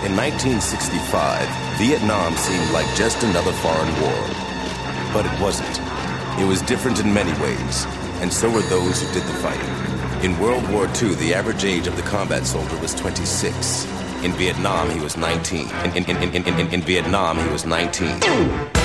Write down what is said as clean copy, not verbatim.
In 1965, Vietnam seemed like just another foreign war. But it wasn't. It was different in many ways, and so were those who did the fighting. In World War II, the average age of the combat soldier was 26. In Vietnam, he was 19. In Vietnam, he was 19.